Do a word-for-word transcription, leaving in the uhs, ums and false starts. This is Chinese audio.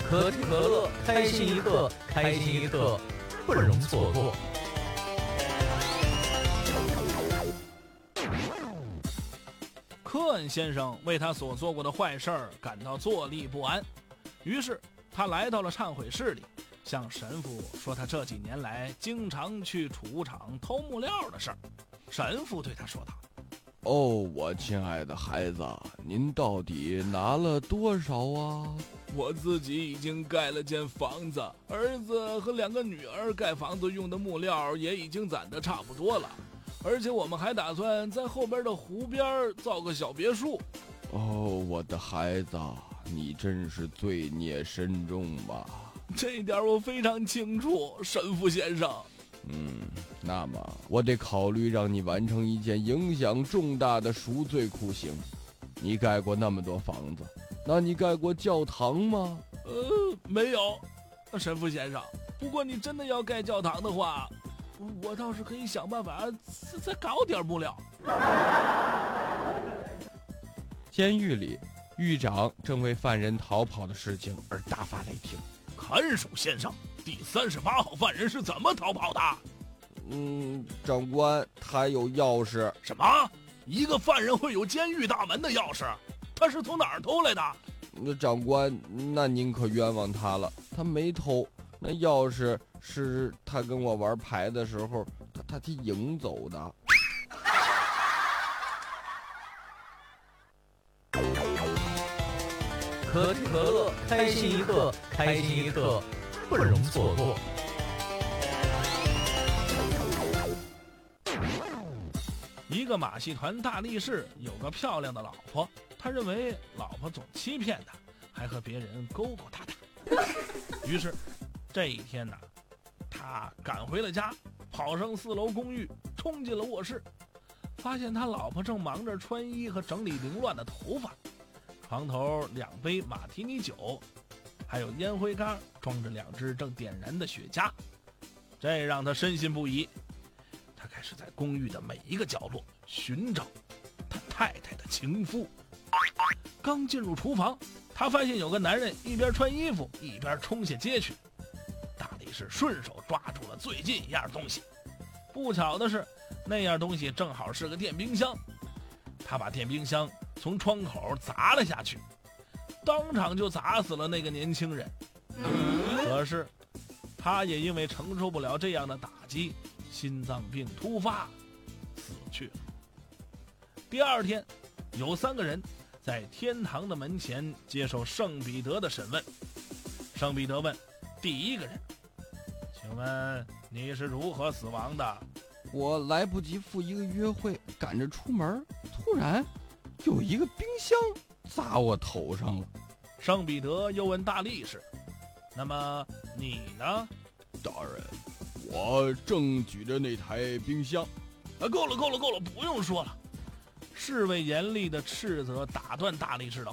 可口可乐，开心一刻，开心一刻，不容错过。 科恩先生为他所做过的坏事儿感到坐立不安，于是他来到了忏悔室里，向神父说他这几年来经常去储物场偷木料的事儿。神父对他说道： 哦，我亲爱的孩子，您到底拿了多少啊？ 我自己已经盖了间房子，儿子和两个女儿盖房子用的木料也已经攒得差不多了，而且我们还打算在后边的湖边造个小别墅。 哦，我的孩子，你真是罪孽深重吧？ 这一点我非常清楚，神父先生。 嗯，那么我得考虑让你完成一件影响重大的赎罪酷刑。你盖过那么多房子，那你盖过教堂吗？ 呃，没有，神父先生。不过你真的要盖教堂的话，我倒是可以想办法再搞点木料。 监狱里，狱长正为犯人逃跑的事情而大发雷霆。 看守先生，第三十八号犯人是怎么逃跑的？ 嗯，长官，他有钥匙。 什么？一个犯人会有监狱大门的钥匙？他是从哪儿偷来的？ 那长官，那您可冤枉他了，他没偷，那钥匙是他跟我玩牌的时候，他他替赢走的。 可口可乐，开心一刻，开心一刻，不容错过。 一个马戏团大力士有个漂亮的老婆，他认为老婆总欺骗他，还和别人勾勾搭搭。于是这一天呢，他赶回了家，跑上四楼公寓，冲进了卧室，发现他老婆正忙着穿衣和整理凌乱的头发。床头两杯马提尼酒，还有烟灰缸装着两只正点燃的雪茄，这让他深信不疑。他开始在公寓的每一个角落寻找他太太的情夫。刚进入厨房，他发现有个男人一边穿衣服一边冲下街去。大力士顺手抓住了最近一样东西，不巧的是，那样东西正好是个电冰箱。他把电冰箱从窗口砸了下去，当场就砸死了那个年轻人。可是他也因为承受不了这样的打击，心脏病突发死去了。第二天，有三个人在天堂的门前接受圣彼得的审问。圣彼得问第一个人：请问你是如何死亡的？ 我来不及赴一个约会，赶着出门，突然有一个冰箱砸我头上了。 圣彼得又问大力士：那么你呢？ 大人，我正举着那台冰箱。 啊，够了够了够了，不用说了。侍卫严厉的斥责打断大力士的